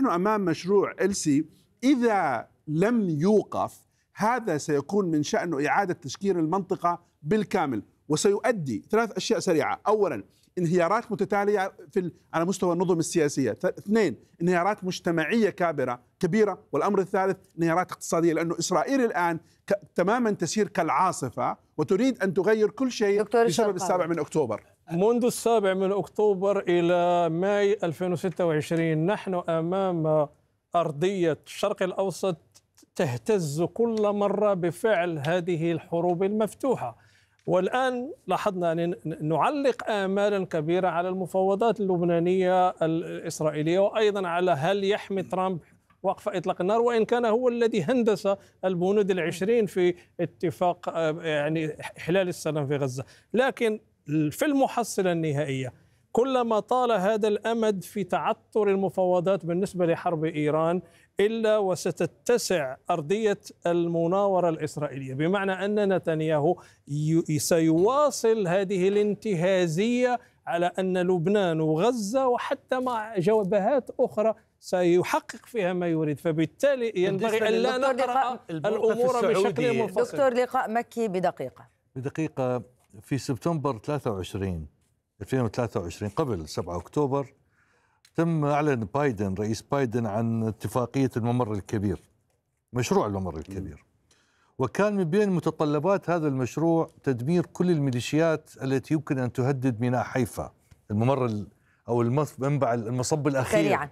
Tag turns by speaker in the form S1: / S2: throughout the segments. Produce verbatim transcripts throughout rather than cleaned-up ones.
S1: نحن أمام مشروع إلسي إذا لم يوقف هذا سيكون من شأنه إعادة تشكيل المنطقة بالكامل، وسيؤدي ثلاث أشياء سريعة. أولا انهيارات متتالية في على مستوى النظم السياسية، اثنين انهيارات مجتمعية كبيرة كبيرة والأمر الثالث انهيارات اقتصادية، لأنه إسرائيل الآن تماما تسير كالعاصفة وتريد أن تغير كل شيء بسبب السابع من أكتوبر.
S2: منذ السابع من أكتوبر إلى ماي ألفين وستة وعشرين نحن أمام أرضية الشرق الأوسط تهتز كل مرة بفعل هذه الحروب المفتوحة. والآن لاحظنا أن نعلق آمالا كبيرة على المفاوضات اللبنانية الإسرائيلية، وأيضا على هل يحمي ترامب وقف إطلاق النار، وإن كان هو الذي هندس البنود العشرين في اتفاق يعني إحلال السلام في غزة. لكن في المحصلة النهائية كلما طال هذا الأمد في تعثر المفاوضات بالنسبة لحرب إيران إلا وستتسع أرضية المناورة الإسرائيلية، بمعنى أن نتنياهو سيواصل هذه الانتهازية على أن لبنان وغزة وحتى مع جوابات أخرى سيحقق فيها ما يريد، فبالتالي ينبغي أن لا نقرأ الأمور بشكل منفصل.
S3: دكتور لقاء مكي بدقيقة
S4: بدقيقة في سبتمبر ثلاثة وعشرين ألفين وثلاثة وعشرين قبل سبعة أكتوبر تم أعلن بايدن رئيس بايدن عن اتفاقية الممر الكبير، مشروع الممر الكبير، وكان من بين متطلبات هذا المشروع تدمير كل الميليشيات التي يمكن أن تهدد ميناء حيفا، الممر أو المنبع المصب الأخير سريعا.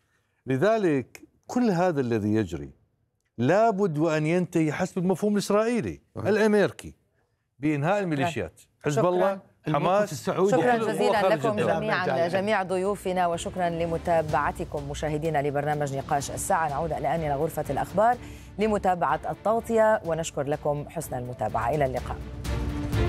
S4: لذلك كل هذا الذي يجري لابد وأن ينتهي حسب المفهوم الإسرائيلي الأمريكي بإنهاء الميليشيات، حزب الله، حماس، السعودية.
S3: شكرا جزيلا لكم جميعا جميع ضيوفنا، وشكرا لمتابعتكم مشاهدينا لبرنامج نقاش الساعة. نعود الآن إلى غرفة الأخبار لمتابعة التغطية، ونشكر لكم حسن المتابعة. إلى اللقاء.